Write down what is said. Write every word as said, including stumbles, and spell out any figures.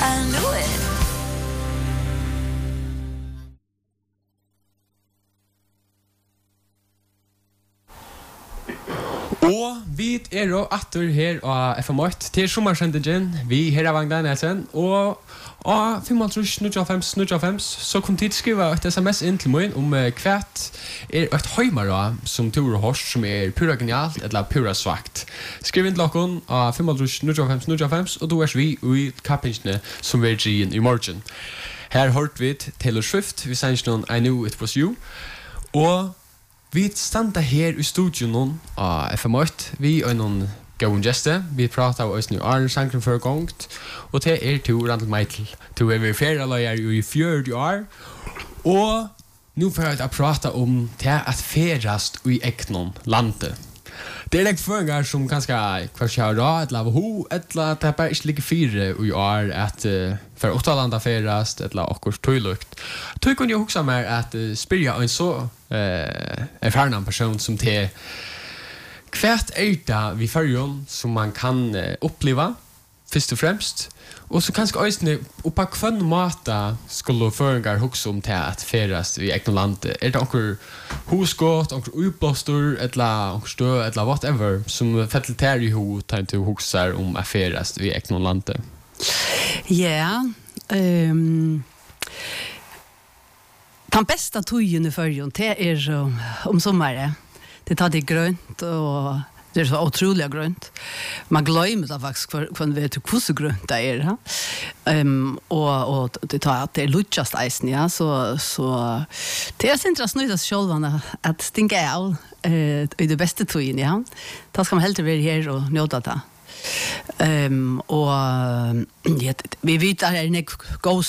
I knew it. Og vi er jo atter her av F M åtte til sommersendingen. Vi her av Vagn Nelsen. Og av fem fem fem fem så kom tid skrive et sms inn til meg om hvert er et høymara som tror og hørst som er pura genialt eller pura svagt. Skriv inn til dere av fem fem fem fem og da er vi i kappingsene som vi er gjen i morgen. Her hørte vi Taylor Swift. Vi sier ikke noen I Knew It Was You. Og vi standa her i studion av F M åtte. Vi er noen gode gjester. Vi prater av oss nå Arne Sankren før gongt. Og det er to Randall Meitel. To er vi ferieleier i fjørde år. Og nå får jeg prate om det at ferast i eknon landet. Det er lekt føringer som kanskje kanskje har råd, eller av ho, eller at det bare ikke ligger fire i år, at uh, for åttalanda ferast, eller akkurat tøylukt. Tøy kunne jeg huske meg at uh, spyrja en så uh, erfaren person som til hvert er det vi førjon som man kan uh, oppleva, først og fremst, og så kanskje øyne, og på hvilken måte skulle føringer huske om til at ferast i ekno landet? Er det onker husgått, onker utblåstor, eller onker stø, eller whatever, som fettelig i ho, tar til huske om at ferast i ekno landet? Ja, um, den bästa tojen i förrjon, det är um, om sommaren. Det tar det grönt och det är så otroligt grönt. Man glömmer det faktiskt för man vet hur så grönt det är. Um, och, och det tar att det är luchast isen, ja. Så, så det är så intressant att själva att stinka av uh, i det bästa tojen, ja. Då ska man helt vara här och njuta det. Um, och ja, vi vet att det är en god